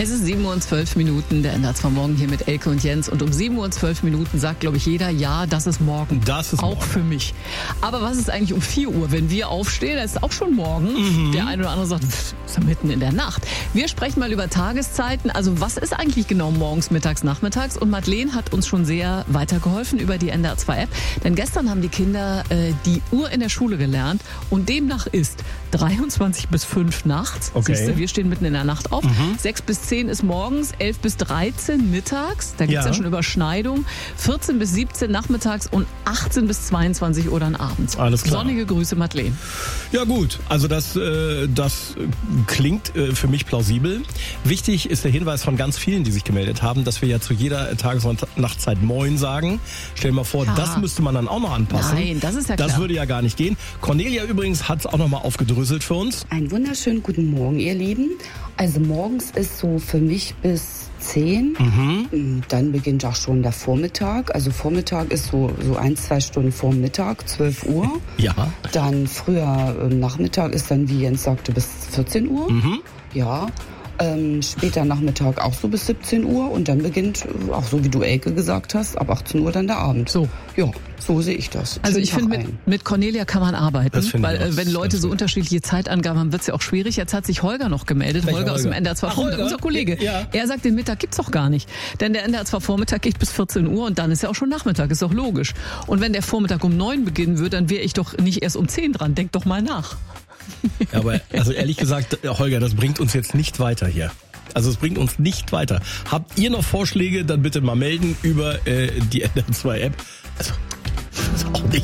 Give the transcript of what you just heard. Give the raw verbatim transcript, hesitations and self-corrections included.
Es ist sieben Uhr und zwölf Minuten, der N D R zwei Morgen hier mit Elke und Jens. Und um sieben Uhr und zwölf Minuten sagt, glaube ich, jeder, ja, das ist morgen. Das ist auch morgen. Für mich. Aber was ist eigentlich um vier Uhr? Wenn wir aufstehen, das ist auch schon morgen. Mhm. Der eine oder andere sagt, pff, ist ja mitten in der Nacht. Wir sprechen mal über Tageszeiten. Also was ist eigentlich genau morgens, mittags, nachmittags? Und Madeleine hat uns schon sehr weitergeholfen über die N D R zwei App. Denn gestern haben die Kinder äh, die Uhr in der Schule gelernt. Und demnach ist dreiundzwanzig bis fünf nachts. Okay. Siehst du, wir stehen mitten in der Nacht auf. Mhm. sechs bis zehn ist morgens, elf bis dreizehn mittags. Da gibt es ja. ja schon Überschneidung. vierzehn bis siebzehn nachmittags und achtzehn bis zweiundzwanzig Uhr dann abends. Alles klar. Sonnige Grüße, Madeleine. Ja gut, also das, äh, das klingt äh, für mich plausibel. Wichtig ist der Hinweis von ganz vielen, die sich gemeldet haben, dass wir ja zu jeder Tages- und Nachtzeit Moin sagen. Stell dir mal vor, ja. das müsste man dann auch noch anpassen. Nein, das ist ja klar. Das würde ja gar nicht gehen. Cornelia übrigens hat es auch noch mal aufgedröselt für uns. Einen wunderschönen guten Morgen, ihr Lieben. Also morgens ist so für mich bis zehn. Mhm. Dann beginnt auch schon der Vormittag. Also Vormittag ist so, so ein, zwei Stunden vor Mittag, zwölf Uhr. Ja. Dann früher äh, Nachmittag ist dann, wie Jens sagte, bis vierzehn Uhr. Mhm. Ja. Ähm, später Nachmittag auch so bis siebzehn Uhr und dann beginnt, auch so wie du Elke gesagt hast, ab achtzehn Uhr dann der Abend. So. Ja, so sehe ich das. Also Schönen ich finde, mit, mit Cornelia kann man arbeiten, weil äh, wenn Leute so unterschiedliche Zeitangaben haben, wird es ja auch schwierig. Jetzt hat sich Holger noch gemeldet, Holger, Holger aus dem N D R zwei Vormittag, unser Kollege. Ja. Er sagt, den Mittag gibt's doch gar nicht, denn der N D R zwei Vormittag geht bis vierzehn Uhr und dann ist ja auch schon Nachmittag, ist doch logisch. Und wenn der Vormittag um neun beginnen würde, dann wäre ich doch nicht erst um zehn dran. Denk doch mal nach. Ja, aber also ehrlich gesagt, Holger, das bringt uns jetzt nicht weiter hier. Also es bringt uns nicht weiter. Habt ihr noch Vorschläge, dann bitte mal melden über äh, die N D R zwei App. Also, das ist auch nicht